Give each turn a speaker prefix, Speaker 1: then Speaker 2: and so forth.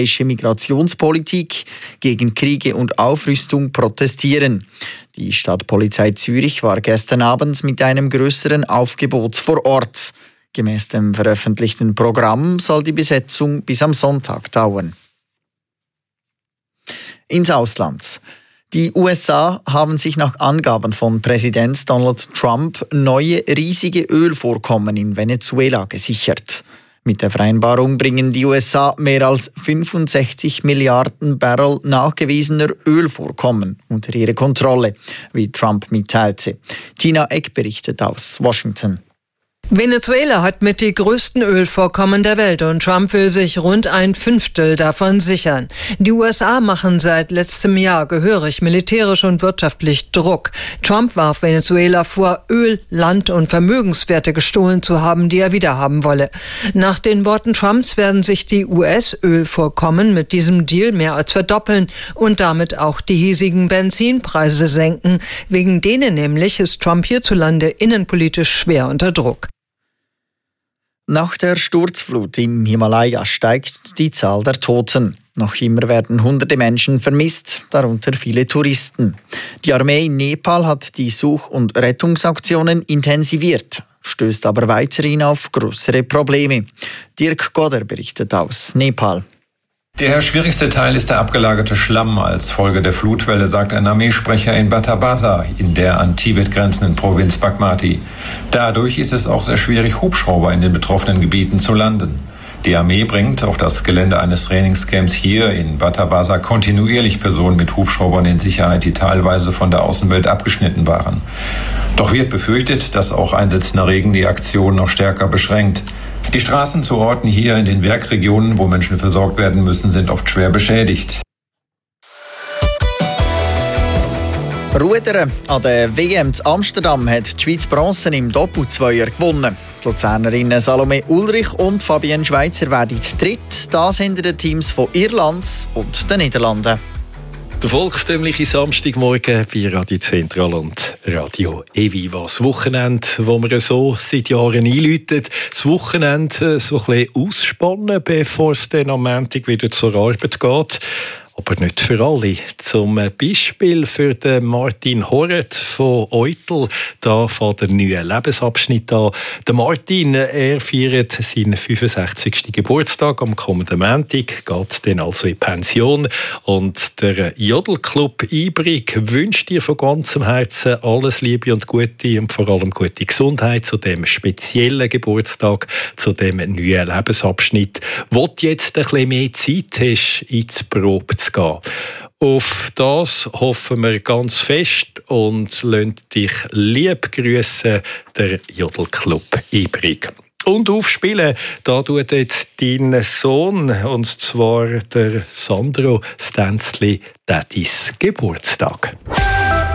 Speaker 1: Migrationspolitik, gegen Kriege und Aufrüstung protestieren. Die Stadtpolizei Zürich war gestern Abend mit einem grösseren Aufgebot vor Ort. Gemäss dem veröffentlichten Programm soll die Besetzung bis am Sonntag dauern. Ins Ausland. Die USA haben sich nach Angaben von Präsident Donald Trump neue riesige Ölvorkommen in Venezuela gesichert. Mit der Vereinbarung bringen die USA mehr als 65 Milliarden Barrel nachgewiesener Ölvorkommen unter ihre Kontrolle, wie Trump mitteilte. Tina Eck berichtet aus Washington.
Speaker 2: Venezuela hat mit die größten Ölvorkommen der Welt und Trump will sich rund 1/5 davon sichern. Die USA machen seit letztem Jahr gehörig militärisch und wirtschaftlich Druck. Trump warf Venezuela vor, Öl, Land und Vermögenswerte gestohlen zu haben, die er wiederhaben wolle. Nach den Worten Trumps werden sich die US-Ölvorkommen mit diesem Deal mehr als verdoppeln und damit auch die hiesigen Benzinpreise senken. Wegen denen nämlich ist Trump hierzulande innenpolitisch schwer unter Druck.
Speaker 1: Nach der Sturzflut im Himalaya steigt die Zahl der Toten. Noch immer werden hunderte Menschen vermisst, darunter viele Touristen. Die Armee in Nepal hat die Such- und Rettungsaktionen intensiviert, stößt aber weiterhin auf größere Probleme. Dirk Godder berichtet aus Nepal.
Speaker 3: Der schwierigste Teil ist der abgelagerte Schlamm als Folge der Flutwelle, sagt ein Armeesprecher in Batabasa, in der an Tibet grenzenden Provinz Bagmati. Dadurch ist es auch sehr schwierig, Hubschrauber in den betroffenen Gebieten zu landen. Die Armee bringt auf das Gelände eines Trainingscamps hier in Batabasa kontinuierlich Personen mit Hubschraubern in Sicherheit, die teilweise von der Außenwelt abgeschnitten waren. Doch wird befürchtet, dass auch einsetzender Regen die Aktion noch stärker beschränkt. Die Straßen zu Orten hier in den Werkregionen, wo Menschen versorgt werden müssen, sind oft schwer beschädigt.
Speaker 1: Rudern an der WM zu Amsterdam hat die Schweiz Bronze im Doppelzweier gewonnen. Die Luzernerinnen Salome Ulrich und Fabienne Schweizer werden dritt, das hinter den Teams von Irland und den Niederlanden.
Speaker 4: Der volkstümliche Samstagmorgen bei Radio Zentral und Radio Eviva. Das Wochenende, das wir so seit Jahren einläuten. Das Wochenende so ein bisschen ausspannen, bevor es dann am Montag wieder zur Arbeit geht. Aber nicht für alle. Zum Beispiel für den Martin Horret von Eutel. Da fängt der neue Lebensabschnitt an. Der Martin, er feiert seinen 65. Geburtstag am kommenden Montag, geht dann also in Pension. Und der Jodelclub Ibrig wünscht dir von ganzem Herzen alles Liebe und Gute und vor allem gute Gesundheit zu dem speziellen Geburtstag, zu dem neuen Lebensabschnitt, wo du jetzt ein bisschen mehr Zeit hast, ins Probe zu gehen. Auf das hoffen wir ganz fest und lassen dich lieb grüßen, der Jodelclub Ibrig. Und aufspielen, da tut jetzt dein Sohn, und zwar der Sandro Stänzli, Daddys Geburtstag.